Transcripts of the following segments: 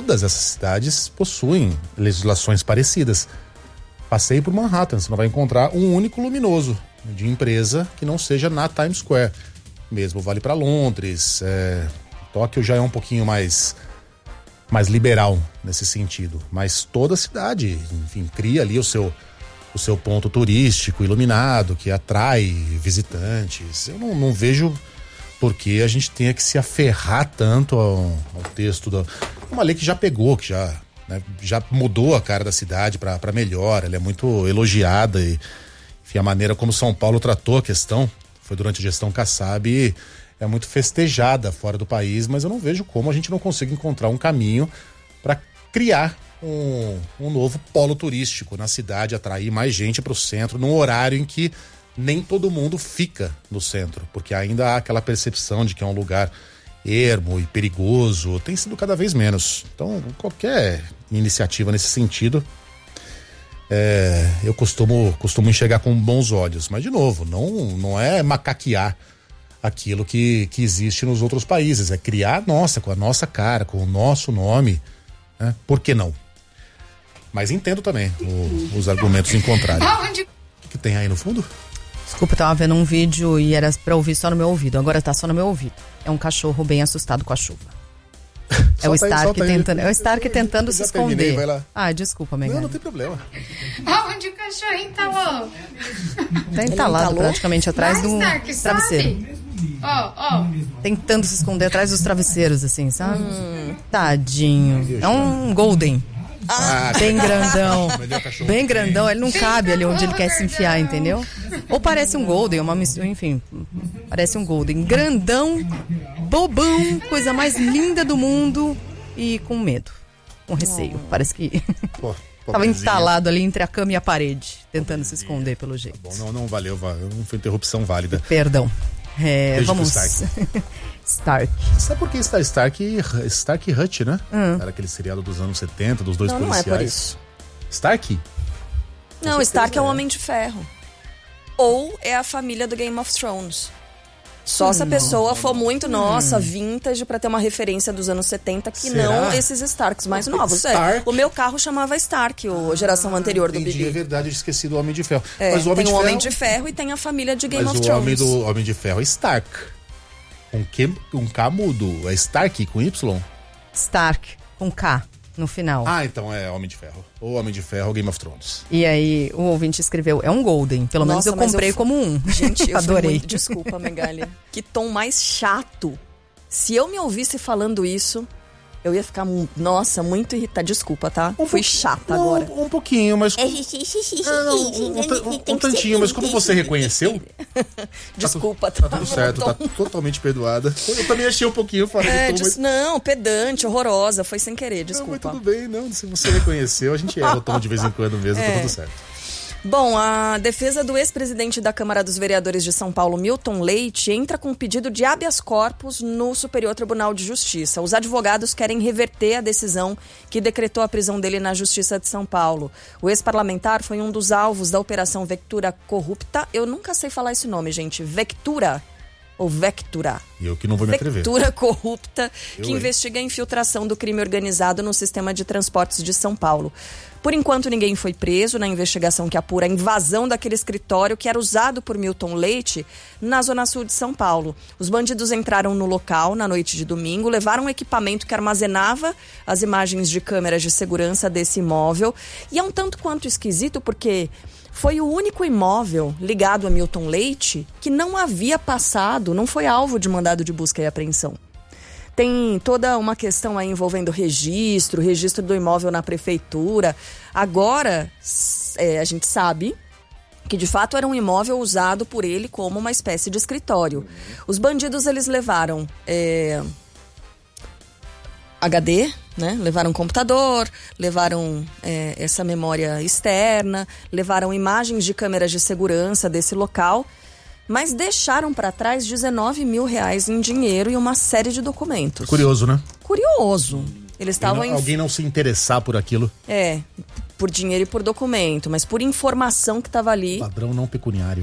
todas essas cidades possuem legislações parecidas. Passei por Manhattan, você não vai encontrar um único luminoso de empresa que não seja na Times Square. Mesmo vale para Londres. Tóquio já é um pouquinho mais liberal nesse sentido. Mas toda cidade, enfim, cria ali o seu ponto turístico iluminado, que atrai visitantes. Eu não vejo por que a gente tenha que se aferrar tanto ao texto uma lei que já pegou, que já mudou a cara da cidade para melhor. Ela é muito elogiada e, enfim, a maneira como São Paulo tratou a questão foi durante a gestão Kassab, é muito festejada fora do país, mas eu não vejo como a gente não consiga encontrar um caminho para criar um novo polo turístico na cidade, atrair mais gente para o centro, num horário em que nem todo mundo fica no centro, porque ainda há aquela percepção de que é um lugar ermo e perigoso, tem sido cada vez menos. Então, qualquer iniciativa nesse sentido, eu costumo enxergar com bons olhos, mas de novo, não é macaquear aquilo que existe nos outros países, é criar com a nossa cara, com o nosso nome, né? Por que não? Mas entendo também os argumentos em contrário. O que tem aí no fundo? Desculpa, eu tava vendo um vídeo e era pra ouvir só no meu ouvido, agora tá só no meu ouvido. É um cachorro bem assustado com a chuva. É o Stark tentando se esconder. Vai lá. Ah, desculpa, Megan. Não tem problema. Aonde o cachorrinho entalou? Tá entalado praticamente atrás do travesseiro. Tentando se esconder atrás dos travesseiros, assim, sabe? Tadinho. É um golden. Bem grandão. Bem grandão, ele não cabe ali onde ele quer se enfiar, entendeu? Ou parece um golden, enfim, parece um golden. Grandão, bobão, coisa mais linda do mundo e com medo, com receio. Parece que tava entalado ali entre a cama e a parede, tentando se esconder pelo jeito. Tá bom, não valeu, não foi interrupção válida. Perdão. Vamos. Stark. Sabe por que está Stark e Hutch, né? Era aquele seriado dos anos 70, dos dois policiais. Não é por isso. Stark? Não, Stark é o Homem de Ferro. Ou é a família do Game of Thrones. Só se a pessoa for muito, vintage, pra ter uma referência dos anos 70, que Será? não esses Starks mais novos. O meu carro chamava Stark, a geração anterior do Bibi. É verdade, eu esqueci do Homem de Ferro. Mas o Homem de Ferro e tem a família de Game of Thrones. Mas o Homem de Ferro é Stark. Com K mudo. É Stark com Y? Stark, com K no final. Então é Homem de Ferro. Ou Homem de Ferro ou Game of Thrones. E aí o ouvinte escreveu, é um golden. Pelo menos eu comprei como um. Gente, adorei. Desculpa, Megali. Que tom mais chato. Se eu me ouvisse falando isso, eu ia ficar, muito irritada. Desculpa, tá? Fui chata agora. Um pouquinho, mas... um tantinho, mas como você reconheceu... Desculpa, tá tudo certo, tá totalmente perdoada. Eu também achei um pouquinho fora do tom, Não, pedante, horrorosa, foi sem querer, desculpa. Não, mas tudo bem, se você reconheceu, a gente erra o tom de vez em quando mesmo, tá tudo certo. Bom, a defesa do ex-presidente da Câmara dos Vereadores de São Paulo, Milton Leite, entra com um pedido de habeas corpus no Superior Tribunal de Justiça. Os advogados querem reverter a decisão que decretou a prisão dele na Justiça de São Paulo. O ex-parlamentar foi um dos alvos da Operação Vectura Corrupta. Eu nunca sei falar esse nome, gente. Vectura ou Vectura? Eu que não vou me atrever. Vectura Corrupta, que investiga a infiltração do crime organizado no sistema de transportes de São Paulo. Por enquanto, ninguém foi preso na investigação que apura a invasão daquele escritório que era usado por Milton Leite na Zona Sul de São Paulo. Os bandidos entraram no local na noite de domingo, levaram um equipamento que armazenava as imagens de câmeras de segurança desse imóvel. E é um tanto quanto esquisito porque foi o único imóvel ligado a Milton Leite que não havia passado, não foi alvo de mandado de busca e apreensão. Tem toda uma questão aí envolvendo registro do imóvel na prefeitura. Agora, a gente sabe que de fato era um imóvel usado por ele como uma espécie de escritório. Os bandidos, eles levaram HD, né? Levaram computador, levaram essa memória externa, levaram imagens de câmeras de segurança desse local, mas deixaram para trás R$19 mil em dinheiro e uma série de documentos. Curioso, né? Curioso. Eles estavam alguém não se interessar por aquilo. Por dinheiro e por documento, mas por informação que estava ali. Ladrão não pecuniário.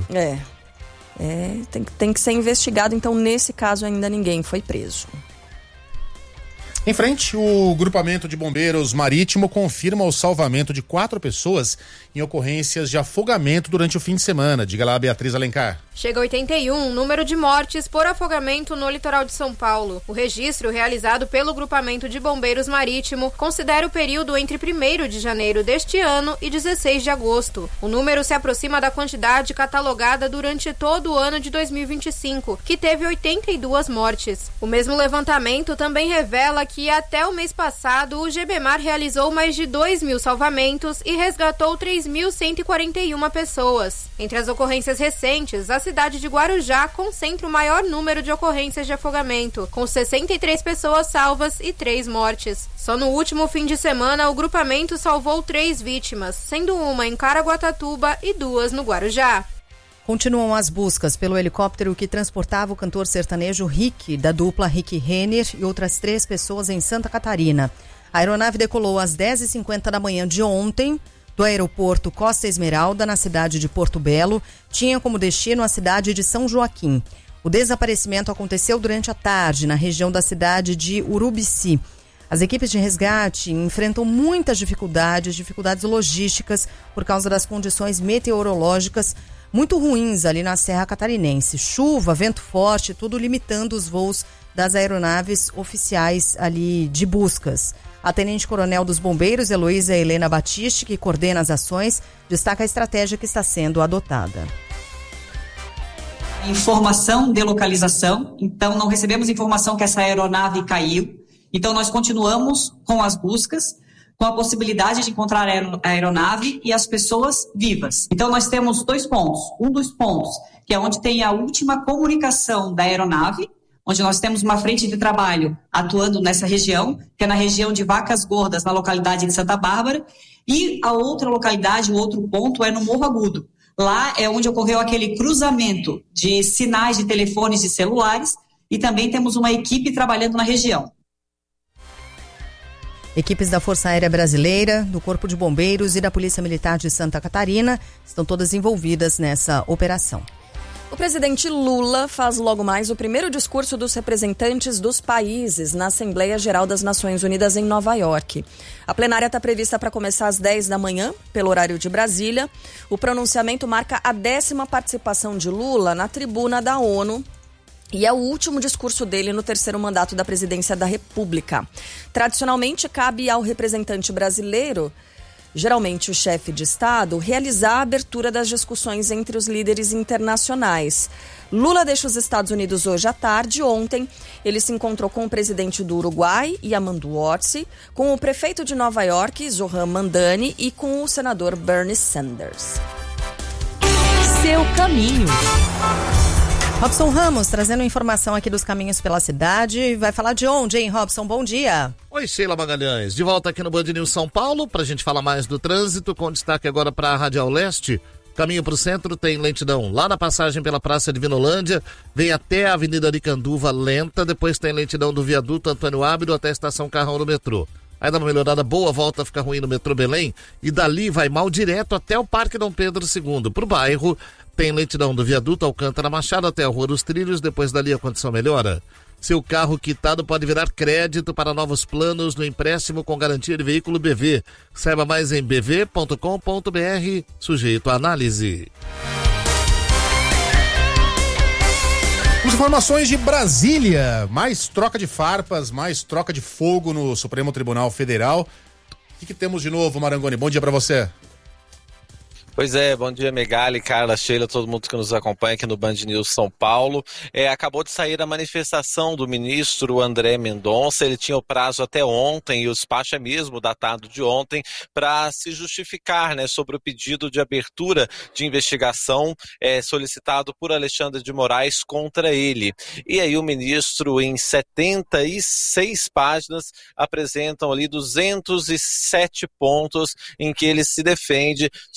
Tem que ser investigado, então nesse caso ainda ninguém foi preso. Em frente, o grupamento de bombeiros marítimo confirma o salvamento de 4 pessoas em ocorrências de afogamento durante o fim de semana. Diga lá, Beatriz Alencar. Chega a 81 o número de mortes por afogamento no litoral de São Paulo. O registro realizado pelo grupamento de bombeiros marítimo considera o período entre 1º de janeiro deste ano e 16 de agosto. O número se aproxima da quantidade catalogada durante todo o ano de 2025, que teve 82 mortes. O mesmo levantamento também revela que até o mês passado o GBMAR realizou mais de 2.000 salvamentos e resgatou 3.141 pessoas. Entre as ocorrências recentes, a cidade de Guarujá concentra o maior número de ocorrências de afogamento, com 63 pessoas salvas e 3 mortes. Só no último fim de semana, o grupamento salvou 3 vítimas, sendo uma em Caraguatatuba e 2 no Guarujá. Continuam as buscas pelo helicóptero que transportava o cantor sertanejo Rick, da dupla Rick Renner, e outras 3 pessoas em Santa Catarina. A aeronave decolou às 10h50 da manhã de ontem, do aeroporto Costa Esmeralda, na cidade de Porto Belo, tinha como destino a cidade de São Joaquim. O desaparecimento aconteceu durante a tarde, na região da cidade de Urubici. As equipes de resgate enfrentam muitas dificuldades logísticas por causa das condições meteorológicas muito ruins ali na Serra Catarinense. Chuva, vento forte, tudo limitando os voos das aeronaves oficiais ali de buscas. A tenente-coronel dos bombeiros, Heloísa Helena Batiste, que coordena as ações, destaca a estratégia que está sendo adotada. Informação de localização, então não recebemos informação que essa aeronave caiu, então nós continuamos com as buscas, com a possibilidade de encontrar a aeronave e as pessoas vivas. Então nós temos 2 pontos, um dos pontos que é onde tem a última comunicação da aeronave, onde nós temos uma frente de trabalho atuando nessa região, que é na região de Vacas Gordas, na localidade de Santa Bárbara, e a outra localidade, o outro ponto é no Morro Agudo. Lá é onde ocorreu aquele cruzamento de sinais de telefones e celulares, e também temos uma equipe trabalhando na região. Equipes da Força Aérea Brasileira, do Corpo de Bombeiros e da Polícia Militar de Santa Catarina estão todas envolvidas nessa operação. O presidente Lula faz logo mais o primeiro discurso dos representantes dos países na Assembleia Geral das Nações Unidas em Nova York. A plenária está prevista para começar às 10 da manhã, pelo horário de Brasília. O pronunciamento marca a 10ª participação de Lula na tribuna da ONU. E é o último discurso dele no 3º mandato da presidência da República. Tradicionalmente, cabe ao representante brasileiro, geralmente o chefe de Estado, realizar a abertura das discussões entre os líderes internacionais. Lula deixa os Estados Unidos hoje à tarde. Ontem, ele se encontrou com o presidente do Uruguai, Yamandu Orsi, com o prefeito de Nova York, Zohran Mamdani, e com o senador Bernie Sanders. Seu caminho. Robson Ramos, trazendo informação aqui dos caminhos pela cidade. Vai falar de onde, hein, Robson? Bom dia. Oi, Sheila Magalhães. De volta aqui no Band News São Paulo, pra gente falar mais do trânsito, com destaque agora para a Radial Leste. Caminho para o centro tem lentidão lá na passagem pela Praça de Vinolândia, vem até a Avenida Aricanduva lenta, depois tem lentidão do viaduto Antônio Ábido até a Estação Carrão do metrô. Aí dá uma melhorada boa, volta a ficar ruim no metrô Belém e dali vai mal direto até o Parque Dom Pedro II. Pro bairro tem lentidão do viaduto Alcântara Machado até a Rua dos Trilhos, depois dali a condição melhora. Seu carro quitado pode virar crédito para novos planos no empréstimo com garantia de veículo BV. Saiba mais em bv.com.br, sujeito à análise. Informações de Brasília, mais troca de farpas, mais troca de fogo no Supremo Tribunal Federal. O que temos de novo, Marangoni? Bom dia para você. Pois é, bom dia Megali, Carla, Sheila, todo mundo que nos acompanha aqui no Band News São Paulo. Acabou de sair a manifestação do ministro André Mendonça, ele tinha o prazo até ontem e o despacho é mesmo datado de ontem para se justificar, né, sobre o pedido de abertura de investigação solicitado por Alexandre de Moraes contra ele. E aí o ministro, em 76 páginas, apresentam ali 207 pontos em que ele se defende, dizendo,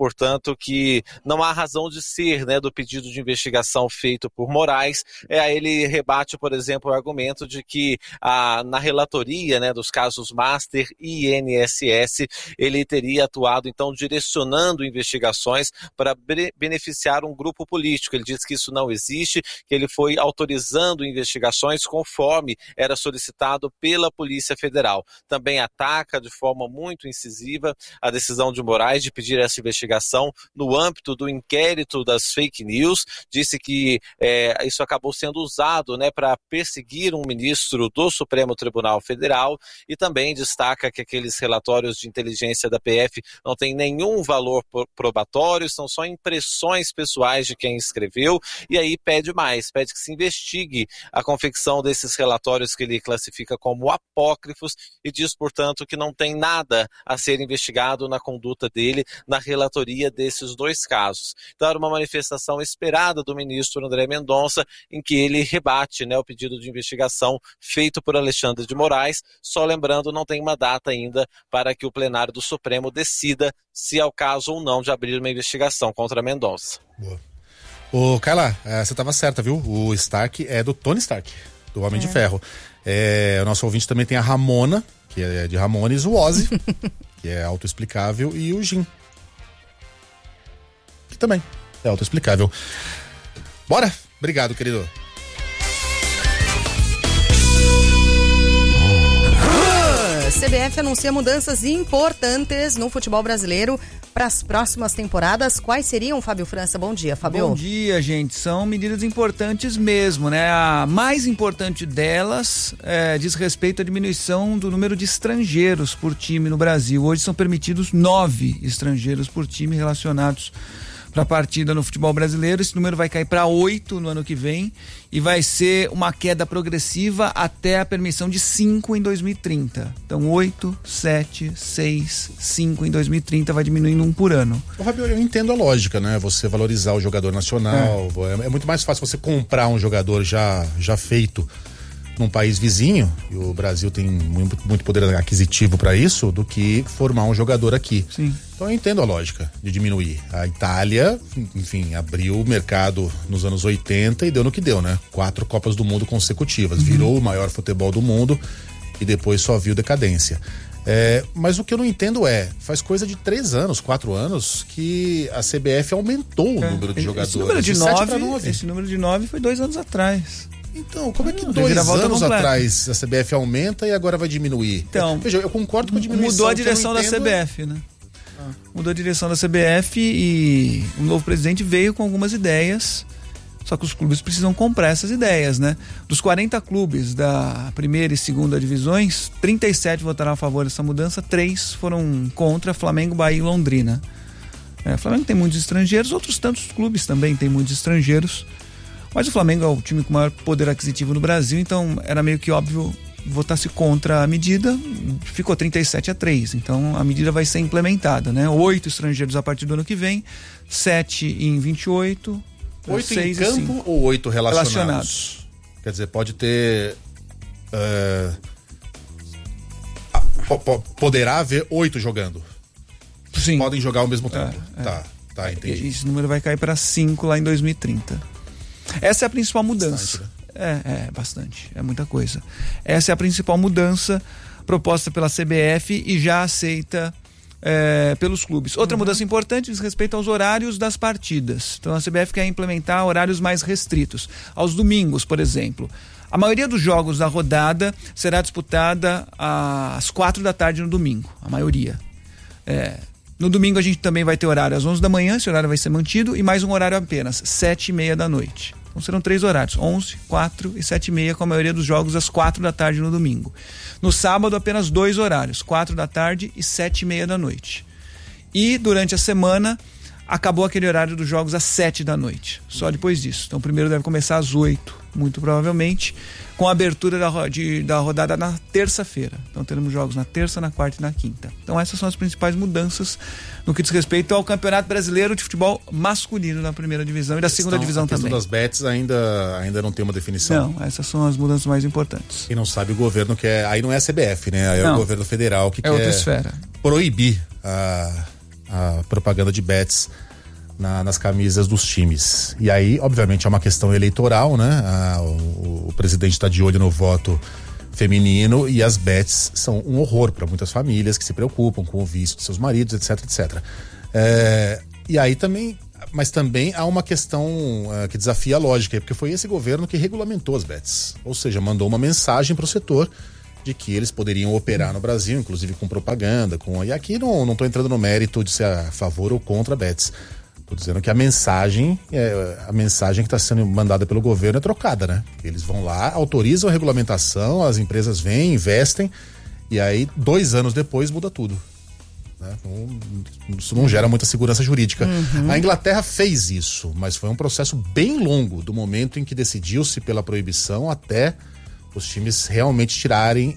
portanto, que não há razão de ser, né, do pedido de investigação feito por Moraes. Ele rebate, por exemplo, o argumento de que na relatoria, né, dos casos Master e INSS, ele teria atuado, então, direcionando investigações para beneficiar um grupo político. Ele diz que isso não existe, que ele foi autorizando investigações conforme era solicitado pela Polícia Federal. Também ataca de forma muito incisiva a decisão de Moraes de pedir essa investigação no âmbito do inquérito das fake news. Disse que isso acabou sendo usado, né, para perseguir um ministro do Supremo Tribunal Federal, e também destaca que aqueles relatórios de inteligência da PF não têm nenhum valor probatório, são só impressões pessoais de quem escreveu, e aí pede mais, pede que se investigue a confecção desses relatórios que ele classifica como apócrifos e diz, portanto, que não tem nada a ser investigado na conduta dele na relatoria desses dois casos. Então era uma manifestação esperada do ministro André Mendonça, em que ele rebate, né, o pedido de investigação feito por Alexandre de Moraes. Só lembrando, não tem uma data ainda para que o plenário do Supremo decida se é o caso ou não de abrir uma investigação contra Mendonça. Boa. Ô, Carla, você estava certa, viu? O Stark é do Tony Stark, do Homem de Ferro. O nosso ouvinte também tem a Ramona, que é de Ramones, o Ozzy, que é autoexplicável, e o Jim, que também é autoexplicável. Bora? Obrigado, querido. CBF anuncia mudanças importantes no futebol brasileiro para as próximas temporadas. Quais seriam, Fábio França? Bom dia, Fábio. Bom dia, gente. São medidas importantes mesmo, né? A mais importante delas diz respeito à diminuição do número de estrangeiros por time no Brasil. Hoje são permitidos 9 estrangeiros por time relacionados para a partida no futebol brasileiro. Esse número vai cair para 8 no ano que vem e vai ser uma queda progressiva até a permissão de 5 em 2030. Então 8, 7, 6, 5 em 2030, vai diminuindo um por ano. Fábio, eu entendo a lógica, né? Você valorizar o jogador nacional. É muito mais fácil você comprar um jogador já feito num país vizinho, e o Brasil tem muito poder aquisitivo para isso, do que formar um jogador aqui. Sim. Então eu entendo a lógica de diminuir. A Itália, enfim, abriu o mercado nos anos 80 e deu no que deu, né? 4 Copas do Mundo consecutivas, virou o maior futebol do mundo e depois só viu decadência. Mas o que eu não entendo faz coisa de 3 anos, 4 anos que a CBF aumentou o número de jogadores. Esse número de 9 foi 2 anos atrás. Então, como é que 2 anos atrás a CBF aumenta e agora vai diminuir? Então, veja, eu concordo com a diminuição. Mudou a direção da CBF, né? Mudou a direção da CBF e o novo presidente veio com algumas ideias, só que os clubes precisam comprar essas ideias, né? Dos 40 clubes da primeira e segunda divisões, 37 votaram a favor dessa mudança, 3 foram contra: Flamengo, Bahia e Londrina. O Flamengo tem muitos estrangeiros, outros tantos clubes também têm muitos estrangeiros. Mas o Flamengo é o time com maior poder aquisitivo no Brasil, então era meio que óbvio votar-se contra a medida. Ficou 37-3, então a medida vai ser implementada, né? 8 estrangeiros a partir do ano que vem, 7 em 28, 8 6 em campo e 5. ou 8 relacionados? Quer dizer, pode ter... poderá haver 8 jogando? Sim. Podem jogar ao mesmo tempo. Tá, entendi. Esse número vai cair para 5 lá em 2030. Essa é a principal mudança. Bastante, né? Bastante. É muita coisa. Essa é a principal mudança proposta pela CBF e já aceita pelos clubes. Outra mudança importante diz respeito aos horários das partidas. Então a CBF quer implementar horários mais restritos. Aos domingos, por exemplo. A maioria dos jogos da rodada será disputada às 4 da tarde no domingo. A maioria. No domingo a gente também vai ter horário às 11 da manhã, esse horário vai ser mantido, e mais um horário apenas, 7h30 da noite. Então serão 3 horários, 11, 4 e 7h30, com a maioria dos jogos às 4 da tarde no domingo. No sábado, apenas 2 horários, 4 da tarde e 7h30 da noite. E durante a semana, acabou aquele horário dos jogos às 7 da noite, só depois disso. Então o primeiro deve começar às 8, muito provavelmente, com a abertura da rodada na terça-feira. Então teremos jogos na terça, na quarta e na quinta. Então essas são as principais mudanças no que diz respeito ao Campeonato Brasileiro de Futebol Masculino na primeira divisão e da segunda divisão também. A questão das bets ainda não tem uma definição. Não, essas são as mudanças mais importantes. Quem não sabe, o governo quer... Aí não é a CBF, né? Aí é o governo federal que quer outra esfera. Proibir a propaganda de bets nas camisas dos times. E aí, obviamente, é uma questão eleitoral, né? O presidente está de olho no voto feminino e as bets são um horror para muitas famílias que se preocupam com o vício de seus maridos, etc, etc. E aí também, mas também há uma questão que desafia a lógica, porque foi esse governo que regulamentou as bets, ou seja, mandou uma mensagem para o setor de que eles poderiam operar no Brasil, inclusive com propaganda, e aqui não estou entrando no mérito de ser a favor ou contra bets. Estou dizendo que a mensagem que está sendo mandada pelo governo é trocada, né? Eles vão lá, autorizam a regulamentação, as empresas vêm, investem, e aí 2 anos depois muda tudo. Né? Isso não gera muita segurança jurídica. A Inglaterra fez isso, mas foi um processo bem longo, do momento em que decidiu-se pela proibição até os times realmente tirarem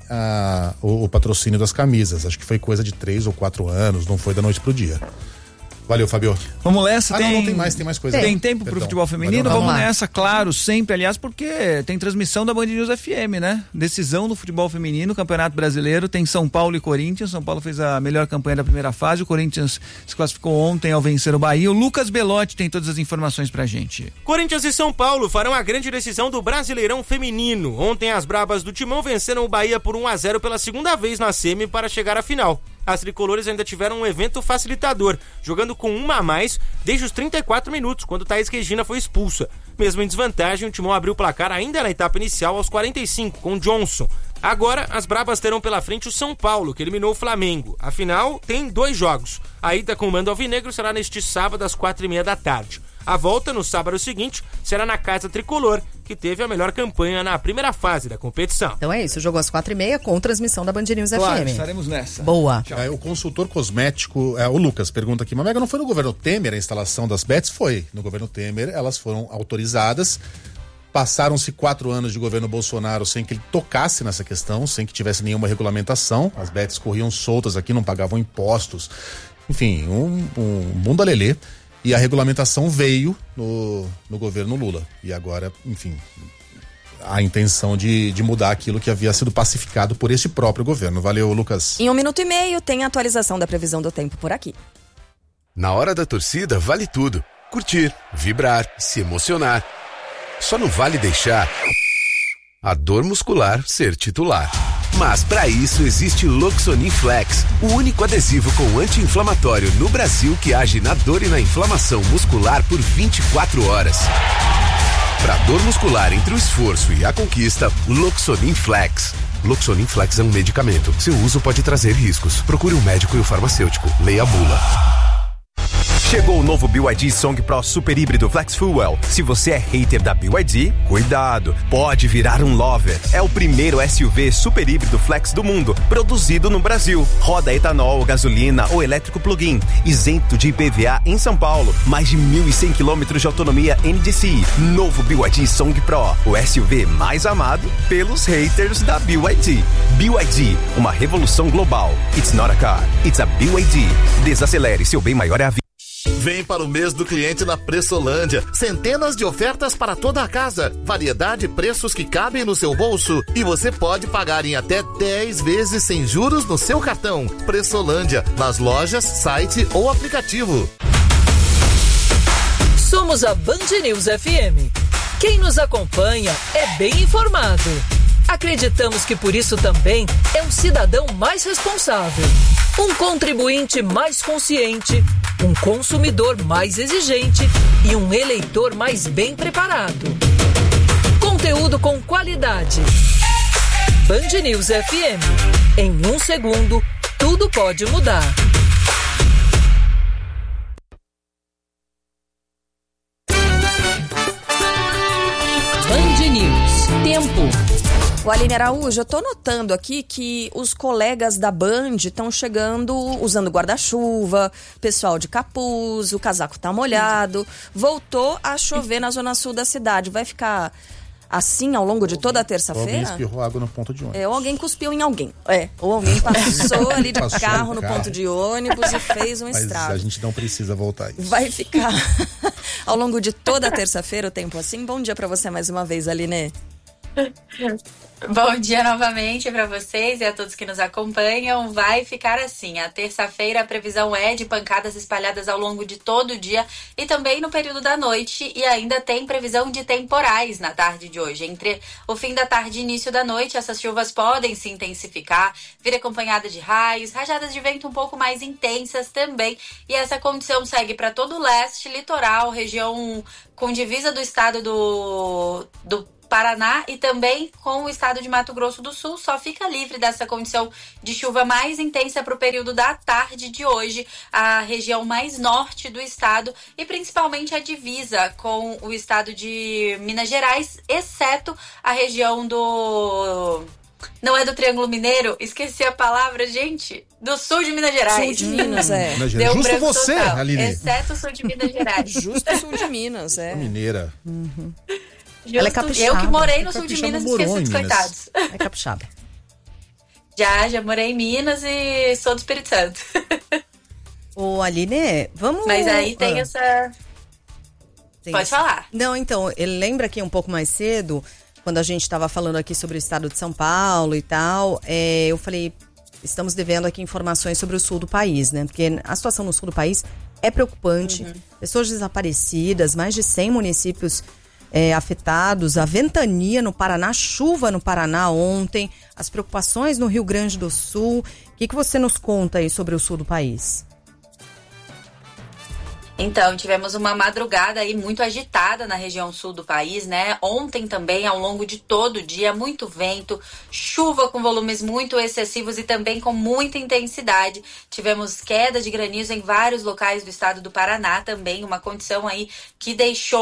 o patrocínio das camisas. Acho que foi coisa de 3 ou 4 anos, não foi da noite pro dia. Valeu, Fabio. Vamos nessa? Não tem mais coisa. Tem tempo pro futebol feminino? Vamos nessa, claro, sempre, aliás, porque tem transmissão da Band News FM, né? Decisão do futebol feminino, Campeonato Brasileiro, tem São Paulo e Corinthians. São Paulo fez a melhor campanha da primeira fase, o Corinthians se classificou ontem ao vencer o Bahia. O Lucas Belotti tem todas as informações pra gente. Corinthians e São Paulo farão a grande decisão do Brasileirão Feminino. Ontem as brabas do Timão venceram o Bahia por 1-0 pela segunda vez na semi para chegar à final. As tricolores ainda tiveram um evento facilitador, jogando com uma a mais desde os 34 minutos, quando Thaís Regina foi expulsa. Mesmo em desvantagem, o Timão abriu o placar ainda na etapa inicial aos 45, com Johnson. Agora, as brabas terão pela frente o São Paulo, que eliminou o Flamengo. Afinal, tem 2 jogos. A ida com o mando alvinegro será neste sábado às 4h30 da tarde. A volta, no sábado seguinte, será na Casa Tricolor, que teve a melhor campanha na primeira fase da competição. Então é isso, jogou às 4h30 com transmissão da Band News FM. Estaremos nessa. Boa. O consultor cosmético, o Lucas, pergunta aqui, mas não foi no governo Temer a instalação das bets? Foi. No governo Temer, elas foram autorizadas. Passaram-se 4 anos de governo Bolsonaro sem que ele tocasse nessa questão, sem que tivesse nenhuma regulamentação. As bets corriam soltas aqui, não pagavam impostos. Enfim, um bunda lelê. E a regulamentação veio no governo Lula. E agora, enfim, a intenção de mudar aquilo que havia sido pacificado por este próprio governo. Valeu, Lucas. Em 1 minuto e meio tem a atualização da previsão do tempo por aqui. Na hora da torcida, vale tudo. Curtir, vibrar, se emocionar. Só não vale deixar a dor muscular ser titular. Mas para isso existe Loxonin Flex, o único adesivo com anti-inflamatório no Brasil que age na dor e na inflamação muscular por 24 horas. Para dor muscular entre o esforço e a conquista, Loxonin Flex. Loxonin Flex é um medicamento. Seu uso pode trazer riscos. Procure um médico e o farmacêutico. Leia a bula. Chegou o novo BYD Song Pro Super Híbrido Flex Fuel. Se você é hater da BYD, cuidado, pode virar um lover. É o primeiro SUV super híbrido flex do mundo, produzido no Brasil. Roda etanol, gasolina ou elétrico plug-in, isento de IPVA em São Paulo. Mais de 1.100 km de autonomia NDCi. Novo BYD Song Pro, o SUV mais amado pelos haters da BYD. BYD, uma revolução global. It's not a car, it's a BYD. Desacelere, seu bem maior é a vida. Vem para o mês do cliente na Pressolândia. Centenas de ofertas para toda a casa. Variedade e preços que cabem no seu bolso. E você pode pagar em até 10 vezes sem juros no seu cartão. Pressolândia, nas lojas, site ou aplicativo. Somos a Band News FM. Quem nos acompanha é bem informado. Acreditamos que por isso também é um cidadão mais responsável, um contribuinte mais consciente, um consumidor mais exigente e um eleitor mais bem preparado. Conteúdo com qualidade. Band News FM. Em 1 segundo, tudo pode mudar. Band News. Tempo. O Aline Araújo, eu tô notando aqui que os colegas da Band estão chegando usando guarda-chuva, pessoal de capuz, o casaco tá molhado. Voltou a chover na zona sul da cidade. Vai ficar assim ao longo de toda a terça-feira? Alguém espirrou água no ponto de ônibus. Ou alguém cuspiu em alguém. Ou alguém passou ali de carro no ponto de ônibus e fez um estrago. Mas a gente não precisa voltar a isso. Vai ficar ao longo de toda a terça-feira o tempo assim? Bom dia pra você mais uma vez, Aline. Bom dia novamente para vocês e a todos que nos acompanham. Vai ficar assim, a terça-feira a previsão é de pancadas espalhadas ao longo de todo o dia e também no período da noite, e ainda tem previsão de temporais na tarde de hoje. Entre o fim da tarde e início da noite, essas chuvas podem se intensificar, vir acompanhada de raios, rajadas de vento um pouco mais intensas também, e essa condição segue para todo o leste, litoral, região com divisa do estado do Paraná e também com o estado de Mato Grosso do Sul. Só fica livre dessa condição de chuva mais intensa para o período da tarde de hoje, a região mais norte do estado e principalmente a divisa com o estado de Minas Gerais, exceto a região do... Não é do Triângulo Mineiro? Esqueci a palavra, gente. Do sul de Minas Gerais. Sul de Minas, é. Deu um justo você, total. Aline. Exceto o sul de Minas Gerais. Justo o sul de Minas, é. Mineira. Ela é capixaba. Eu que morei no sul de Minas, esqueci dos coitados. É capixaba. Já morei em Minas e sou do Espírito Santo. Ô, Aline, vamos... Mas aí tem essa... Pode falar. Não, então, ele lembra que um pouco mais cedo, quando a gente estava falando aqui sobre o estado de São Paulo e tal, eu falei, estamos devendo aqui informações sobre o sul do país, né? Porque a situação no sul do país é preocupante. Pessoas desaparecidas, mais de 100 municípios afetados, a ventania no Paraná, chuva no Paraná ontem, as preocupações no Rio Grande do Sul. O que você nos conta aí sobre o sul do país? Então, tivemos uma madrugada aí muito agitada na região sul do país, né? Ontem também, ao longo de todo o dia, muito vento, chuva com volumes muito excessivos e também com muita intensidade. Tivemos queda de granizo em vários locais do estado do Paraná também, uma condição aí que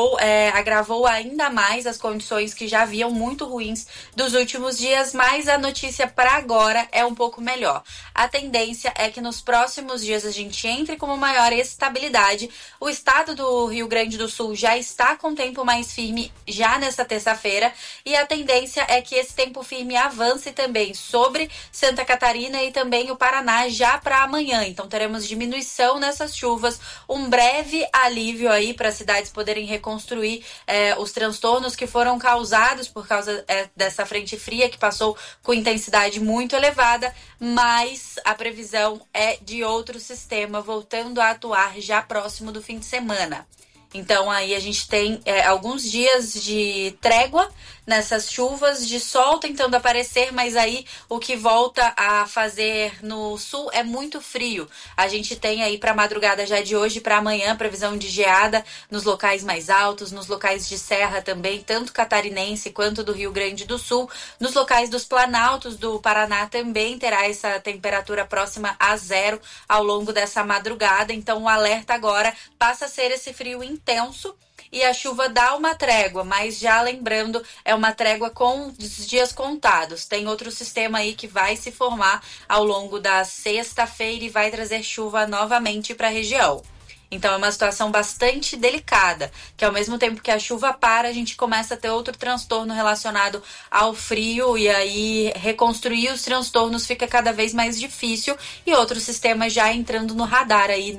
agravou ainda mais as condições que já haviam muito ruins dos últimos dias, mas a notícia para agora é um pouco melhor. A tendência é que nos próximos dias a gente entre com uma maior estabilidade. O estado do Rio Grande do Sul já está com tempo mais firme já nessa terça-feira e a tendência é que esse tempo firme avance também sobre Santa Catarina e também o Paraná já para amanhã. Então teremos diminuição nessas chuvas, um breve alívio aí para as cidades poderem reconstruir os transtornos que foram causados por causa dessa frente fria que passou com intensidade muito elevada, mas a previsão é de outro sistema voltando a atuar já próximo do fim de semana. Então aí a gente tem alguns dias de trégua nessas chuvas, de sol tentando aparecer, mas aí o que volta a fazer no sul é muito frio. A gente tem aí para madrugada já de hoje para amanhã previsão de geada nos locais mais altos, nos locais de serra também, tanto catarinense quanto do Rio Grande do Sul. Nos locais dos planaltos do Paraná também terá essa temperatura próxima a zero ao longo dessa madrugada. Então o alerta agora passa a ser esse frio intenso e a chuva dá uma trégua, mas já lembrando, é uma trégua com os dias contados. Tem outro sistema aí que vai se formar ao longo da sexta-feira e vai trazer chuva novamente para a região. Então é uma situação bastante delicada, que ao mesmo tempo que a chuva para, a gente começa a ter outro transtorno relacionado ao frio e aí reconstruir os transtornos fica cada vez mais difícil e outro sistema já entrando no radar aí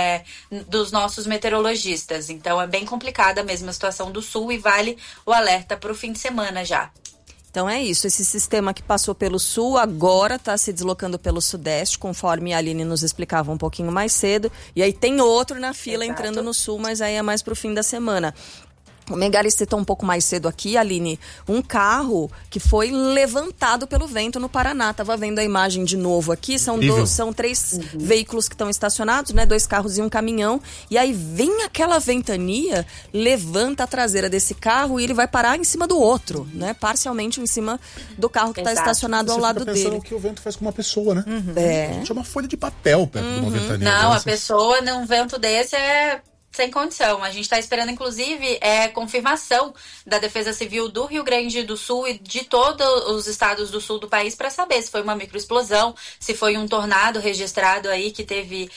dos nossos meteorologistas. Então é bem complicada mesmo a situação do sul e vale o alerta para o fim de semana já. Então é isso, esse sistema que passou pelo sul agora está se deslocando pelo sudeste, conforme a Aline nos explicava um pouquinho mais cedo. E aí tem outro na fila entrando no sul, mas aí é mais pro fim da semana. O Megali citou um pouco mais cedo aqui, Aline, um carro que foi levantado pelo vento no Paraná. Tava vendo a imagem de novo aqui, são 3 veículos que estão estacionados, né? 2 carros e um caminhão. E aí vem aquela ventania, levanta a traseira desse carro e ele vai parar em cima do outro, né? Parcialmente em cima do carro que está estacionado ao lado dele. Você fica pensando o que o vento faz com uma pessoa, né? É. Tinha uma folha de papel perto de uma ventania. Não, a pessoa num vento desse é... sem condição. A gente está esperando, inclusive, confirmação da Defesa Civil do Rio Grande do Sul e de todos os estados do sul do país para saber se foi uma microexplosão, se foi um tornado registrado aí que teve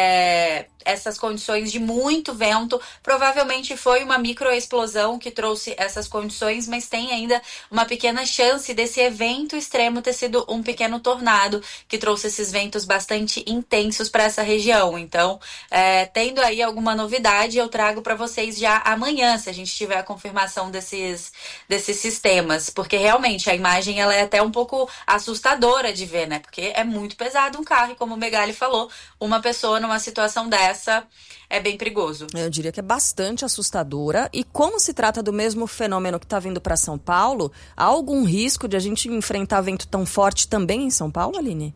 essas condições de muito vento. Provavelmente foi uma microexplosão que trouxe essas condições, mas tem ainda uma pequena chance desse evento extremo ter sido um pequeno tornado que trouxe esses ventos bastante intensos para essa região. Então, tendo aí alguma novidade, intensidade eu trago para vocês já amanhã, se a gente tiver a confirmação desses sistemas, porque realmente a imagem ela é até um pouco assustadora de ver, né? Porque é muito pesado um carro e, como o Megali falou, uma pessoa numa situação dessa é bem perigoso. Eu diria que é bastante assustadora. E como se trata do mesmo fenômeno que está vindo para São Paulo, há algum risco de a gente enfrentar vento tão forte também em São Paulo, Aline?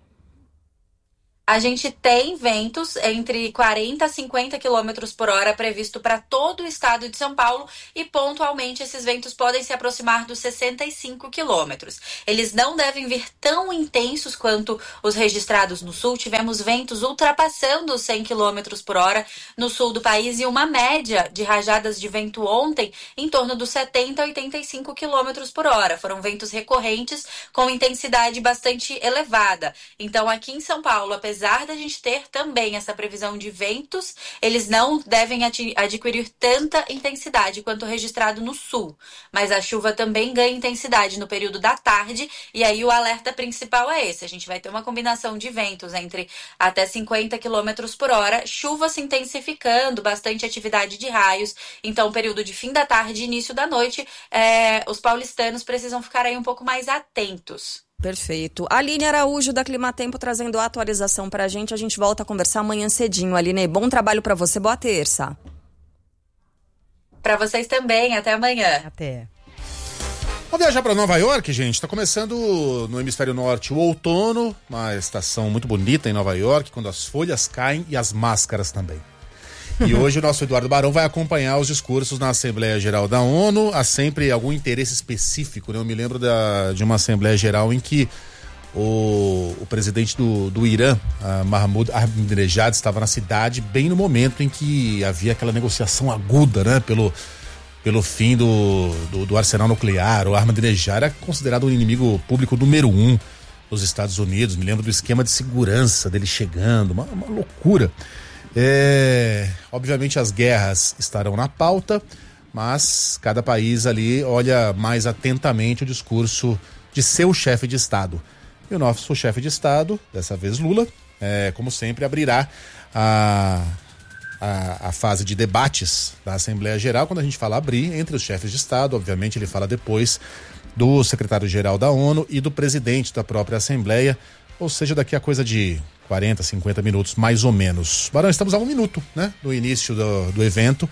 A gente tem ventos entre 40 a 50 km por hora previsto para todo o estado de São Paulo e pontualmente esses ventos podem se aproximar dos 65 km. Eles não devem vir tão intensos quanto os registrados no sul. Tivemos ventos ultrapassando os 100 km por hora no sul do país e uma média de rajadas de vento ontem em torno dos 70 a 85 km por hora. Foram ventos recorrentes com intensidade bastante elevada. Então aqui em São Paulo, apesar da gente ter também essa previsão de ventos, eles não devem adquirir tanta intensidade quanto registrado no sul. Mas a chuva também ganha intensidade no período da tarde, e aí o alerta principal é esse. A gente vai ter uma combinação de ventos entre até 50 km por hora, chuva se intensificando, bastante atividade de raios. Então, período de fim da tarde e início da noite, os paulistanos precisam ficar aí um pouco mais atentos. Perfeito. Aline Araújo, da Climatempo, trazendo a atualização pra gente. A gente volta a conversar amanhã cedinho. Aline, bom trabalho pra você. Boa terça. Pra vocês também. Até amanhã. Até. Vamos viajar para Nova York, gente. Tá começando no hemisfério norte o outono, uma estação muito bonita em Nova York, quando as folhas caem e as máscaras também. E hoje o nosso Eduardo Barão vai acompanhar os discursos na Assembleia Geral da ONU. Há sempre algum interesse específico, né? Eu me lembro de uma Assembleia Geral em que o presidente do Irã, Mahmoud Ahmadinejad, estava na cidade bem no momento em que havia aquela negociação aguda, né? Pelo fim do arsenal nuclear. O Ahmadinejad era considerado o inimigo público número 1 dos Estados Unidos. Me lembro do esquema de segurança dele chegando, uma loucura. Obviamente as guerras estarão na pauta, mas cada país ali olha mais atentamente o discurso de seu chefe de Estado. E o nosso chefe de Estado, dessa vez Lula, como sempre, abrirá a fase de debates da Assembleia Geral. Quando a gente fala abrir, entre os chefes de Estado, obviamente ele fala depois do secretário-geral da ONU e do presidente da própria Assembleia, ou seja, daqui a coisa de 40, 50 minutos, mais ou menos. Barão, estamos a 1 minuto, né, do início do evento,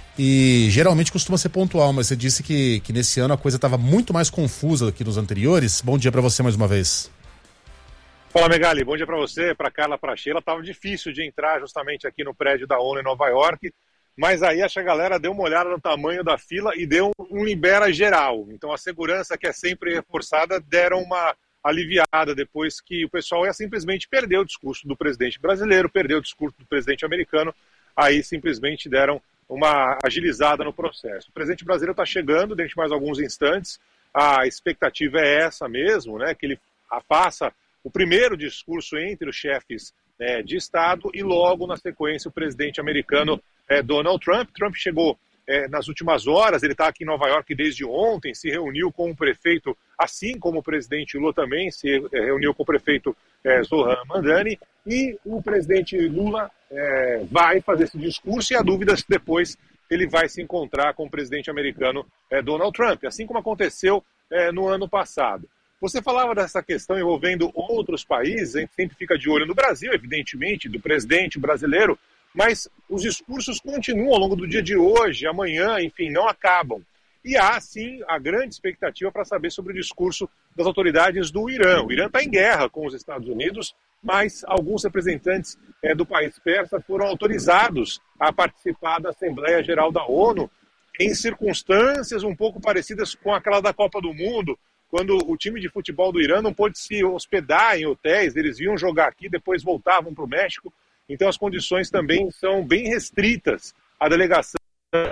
e geralmente costuma ser pontual, mas você disse que nesse ano a coisa estava muito mais confusa do que nos anteriores. Bom dia para você mais uma vez. Fala, Megali, bom dia para você, para Carla, para Sheila. Tava difícil de entrar justamente aqui no prédio da ONU em Nova York, mas aí acho que a galera deu uma olhada no tamanho da fila e deu um libera geral. Então a segurança, que é sempre reforçada, deram uma aliviada depois que o pessoal ia simplesmente perder o discurso do presidente brasileiro, perdeu o discurso do presidente americano, aí simplesmente deram uma agilizada no processo. O presidente brasileiro está chegando dentro de mais alguns instantes, a expectativa é essa mesmo, né, que ele faça o primeiro discurso entre os chefes de Estado e logo na sequência o presidente americano Donald Trump. Trump chegou nas últimas horas, ele está aqui em Nova York desde ontem, se reuniu com o prefeito, assim como o presidente Lula também se reuniu com o prefeito Zohran Mamdani, e o presidente Lula vai fazer esse discurso, e a dúvida se depois ele vai se encontrar com o presidente americano Donald Trump, assim como aconteceu no ano passado. Você falava dessa questão envolvendo outros países, a gente sempre fica de olho no Brasil, evidentemente, do presidente brasileiro, mas os discursos continuam ao longo do dia de hoje, amanhã, enfim, não acabam. E há, sim, a grande expectativa para saber sobre o discurso das autoridades do Irã. O Irã está em guerra com os Estados Unidos, mas alguns representantes do país persa foram autorizados a participar da Assembleia Geral da ONU em circunstâncias um pouco parecidas com aquela da Copa do Mundo, quando o time de futebol do Irã não pôde se hospedar em hotéis, eles iam jogar aqui, depois voltavam para o México. Então as condições também são bem restritas. A delegação,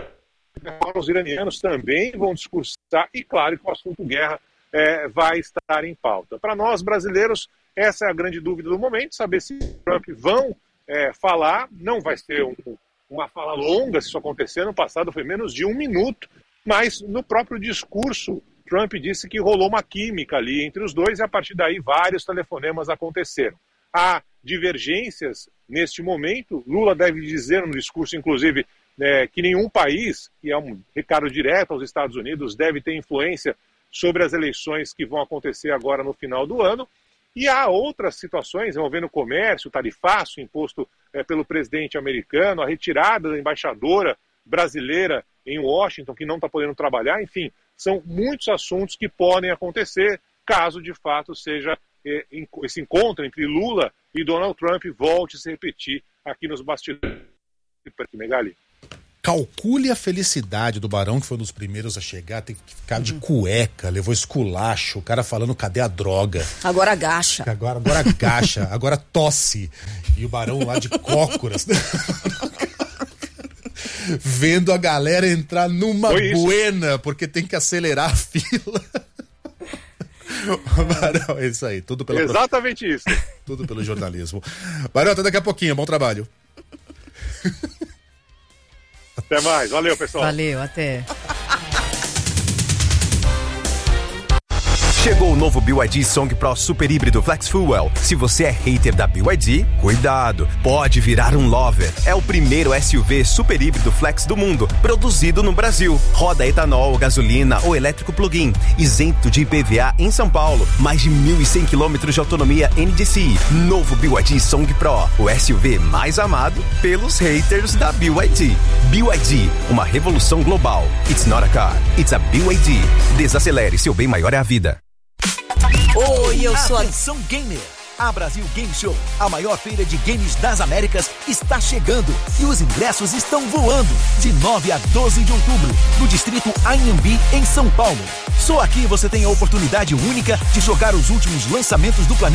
os iranianos também vão discursar, e claro que o assunto guerra vai estar em pauta. Para nós brasileiros, essa é a grande dúvida do momento, saber se Trump vão falar. Não vai ser uma fala longa se isso acontecer. No passado foi menos de 1 minuto, mas no próprio discurso Trump disse que rolou uma química ali entre os dois, e a partir daí vários telefonemas aconteceram. Há divergências neste momento. Lula deve dizer no discurso, inclusive, que nenhum país, que é um recado direto aos Estados Unidos, deve ter influência sobre as eleições que vão acontecer agora no final do ano. E há outras situações envolvendo o comércio, o tarifaço imposto pelo presidente americano, a retirada da embaixadora brasileira em Washington, que não está podendo trabalhar. Enfim, são muitos assuntos que podem acontecer caso de fato seja esse encontro entre Lula e Donald Trump volte a se repetir aqui nos bastidores. Megali. Calcule a felicidade do Barão, que foi um dos primeiros a chegar, tem que ficar de cueca, levou esculacho, o cara falando, cadê a droga? Agora agacha. Agora agacha, agora tosse. E o Barão lá de cócoras. Vendo a galera entrar numa buena, porque tem que acelerar a fila. Barão, é isso aí, tudo pelo... Exatamente isso. Tudo pelo jornalismo. Barão, até daqui a pouquinho, bom trabalho. Até mais, valeu pessoal. Valeu, até. Chegou o novo BYD Song Pro Super Híbrido Flex Fuel. Se você é hater da BYD, cuidado, pode virar um lover. É o primeiro SUV super híbrido flex do mundo, produzido no Brasil. Roda etanol, gasolina ou elétrico plug-in, isento de IPVA em São Paulo. Mais de 1.100 km de autonomia NDCi. Novo BYD Song Pro, o SUV mais amado pelos haters da BYD. BYD, uma revolução global. It's not a car, it's a BYD. Desacelere, seu bem maior é a vida. Oi, eu sou a... Atenção Gamer! A Brasil Game Show, a maior feira de games das Américas, está chegando e os ingressos estão voando. De 9 a 12 de outubro, no distrito Anhembi, em São Paulo. Só aqui você tem a oportunidade única de jogar os últimos lançamentos do planeta